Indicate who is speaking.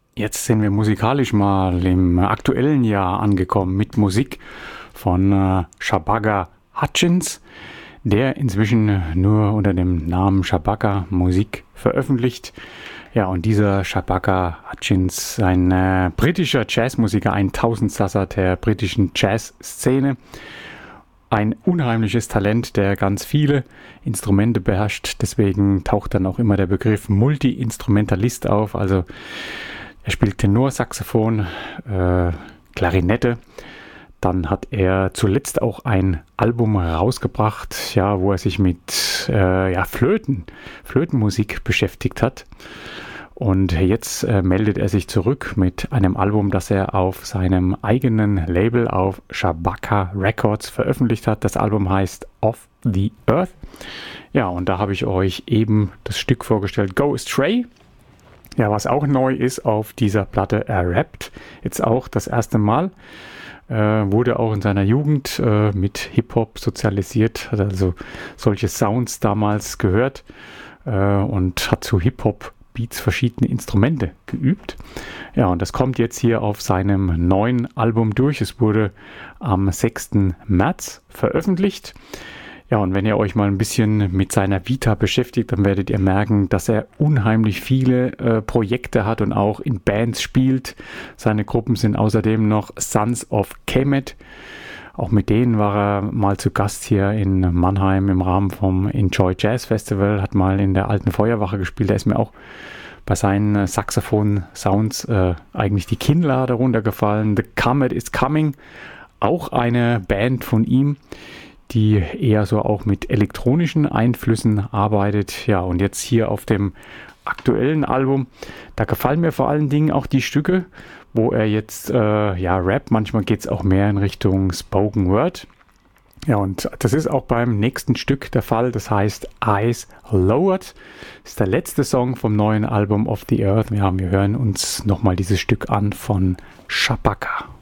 Speaker 1: Jetzt sind wir musikalisch mal im aktuellen Jahr angekommen mit Musik von Shabaka Hutchins, der inzwischen nur unter dem Namen Shabaka Musik veröffentlicht. Ja, und dieser Shabaka Hutchins, ein britischer Jazzmusiker, ein Tausendsasser der britischen Jazzszene. Ein unheimliches Talent, der ganz viele Instrumente beherrscht. Deswegen taucht dann auch immer der Begriff Multi-Instrumentalist auf. Also er spielt Tenorsaxophon, Klarinette. Dann hat er zuletzt auch ein Album rausgebracht, ja, wo er sich mit Flötenmusik beschäftigt hat. Und jetzt meldet er sich zurück mit einem Album, das er auf seinem eigenen Label auf Shabaka Records veröffentlicht hat. Das Album heißt Off the Earth. Ja, und da habe ich euch eben das Stück vorgestellt, Go Astray. Ja, was auch neu ist auf dieser Platte, er rappt jetzt auch das erste Mal. Wurde auch in seiner Jugend mit Hip-Hop sozialisiert, hat also solche Sounds damals gehört und hat zu Hip-Hop-Beats verschiedene Instrumente geübt. Ja, und das kommt jetzt hier auf seinem neuen Album durch. Es wurde am 6. März veröffentlicht. Ja, und wenn ihr euch mal ein bisschen mit seiner Vita beschäftigt, dann werdet ihr merken, dass er unheimlich viele Projekte hat und auch in Bands spielt. Seine Gruppen sind außerdem noch Sons of Kemet. Auch mit denen war er mal zu Gast hier in Mannheim im Rahmen vom Enjoy Jazz Festival, hat mal in der Alten Feuerwache gespielt. Da ist mir auch bei seinen Saxophon-Sounds eigentlich die Kinnlade runtergefallen. The Comet is Coming, auch eine Band von ihm, die eher so auch mit elektronischen Einflüssen arbeitet. Ja, und jetzt hier auf dem aktuellen Album, da gefallen mir vor allen Dingen auch die Stücke, wo er jetzt rappt. Manchmal geht es auch mehr in Richtung Spoken Word. Ja, und das ist auch beim nächsten Stück der Fall. Das heißt Eyes Lowered. Das ist der letzte Song vom neuen Album Of the Earth. Ja, wir hören uns nochmal dieses Stück an von Shabaka.